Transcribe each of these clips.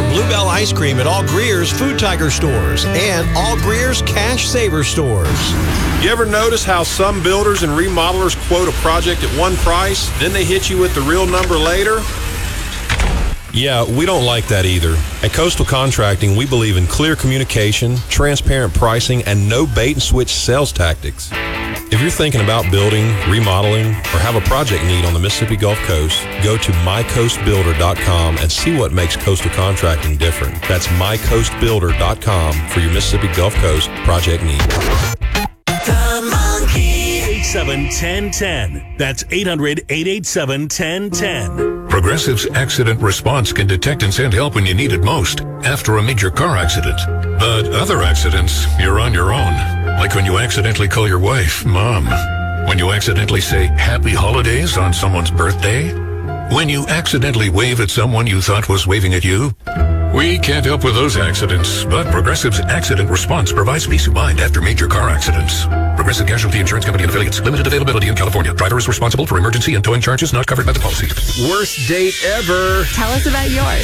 Bluebell ice cream at all Greer's Food Tiger stores and all Greer's Cash Saver stores. You ever notice how some builders and remodelers quote a project at one price, then they hit you with the real number later? Yeah, we don't like that either. At Coastal Contracting, we believe in clear communication, transparent pricing, and no bait-and-switch sales tactics. If you're thinking about building, remodeling, or have a project need on the Mississippi Gulf Coast, go to mycoastbuilder.com and see what makes Coastal Contracting different. That's mycoastbuilder.com for your Mississippi Gulf Coast project need. The Monkey. 887-1010. That's 800-887-1010. Progressive's Accident Response can detect and send help when you need it most after a major car accident. But other accidents, you're on your own. Like when you accidentally call your wife Mom. When you accidentally say Happy Holidays on someone's birthday. When you accidentally wave at someone you thought was waving at you. We can't help with those accidents, but Progressive's Accident Response provides peace of mind after major car accidents. Progressive Casualty Insurance Company and Affiliates. Limited availability in California. Driver is responsible for emergency and towing charges not covered by the policy. Worst date ever. Tell us about yours.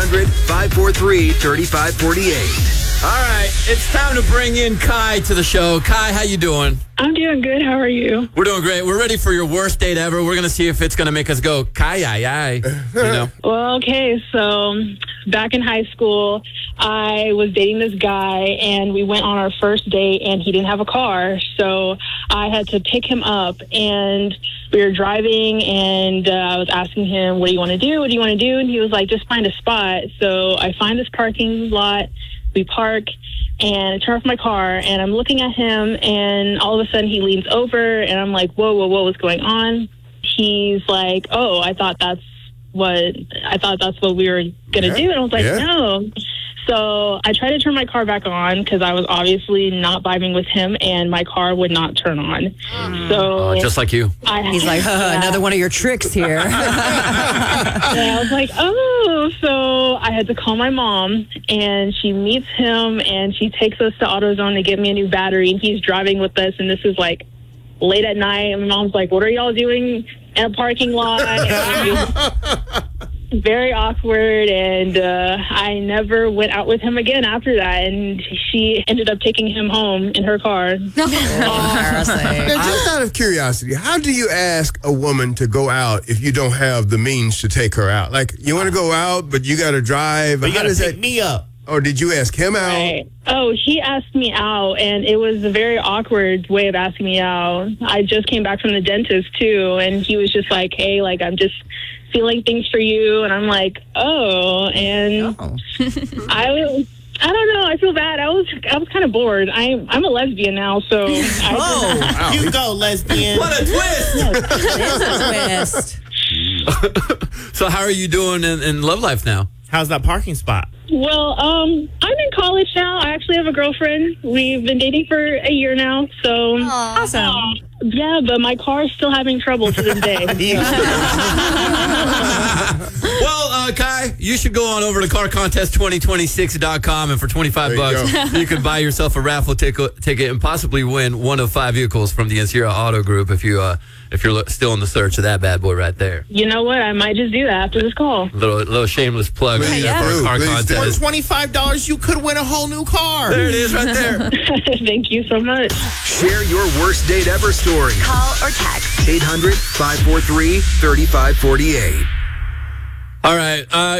800-543-3548. All right, it's time to bring in Kai to the show. Kai, how you doing? I'm doing good. How are you? We're doing great. We're ready for your worst date ever. We're going to see if it's going to make us go, Kai, you know? Well, okay, so back in high school, I was dating this guy, and we went on our first date, and he didn't have a car, so I had to pick him up, and we were driving, and I was asking him, what do you want to do? What do you want to do? And he was like, just find a spot. So I find this parking lot. We park, and I turn off my car, and I'm looking at him, and all of a sudden he leans over, and I'm like, whoa, what's going on? He's like, oh, I thought that's what we were going to do. And I was like, no. So I tried to turn my car back on because I was obviously not vibing with him, and my car would not turn on. So just like you. He's like, another one of your tricks here. And I was like, oh. So I had to call my mom, and she meets him, and she takes us to AutoZone to get me a new battery, and he's driving with us, and this is like late at night, and my mom's like, what are y'all doing in a parking lot? Very awkward, and I never went out with him again after that, and she ended up taking him home in her car. Embarrassing. Now, just out of curiosity, how do you ask a woman to go out if you don't have the means to take her out? Like, you want to go out, but you got to drive. But you got to pick me up. Or did you ask him out? Right. Oh, he asked me out, and it was a very awkward way of asking me out. I just came back from the dentist, too, and he was just like, hey, like, I'm just feeling things for you. And I'm like, oh. And I don't know. I feel bad. I was kind of bored. I'm a lesbian now, so. Wow. You go, lesbian. What a twist. Yes, a twist. So how are you doing in love life now? How's that parking spot? Well, I'm in college now. I actually have a girlfriend. We've been dating for a year now, so. Awesome. Yeah, but my car is still having trouble to this day. Well, Kai, you should go on over to carcontest2026.com, and for $25, you can buy yourself a raffle ticket and possibly win one of 5 vehicles from the Encira Auto Group if you're still in the search of that bad boy right there. You know what? I might just do that after this call. Little shameless plug for a car contest. For $25, you could win a whole new car. There it is right there. Thank you so much. Share your worst date ever story. Call or text. 800-543-3548. All right.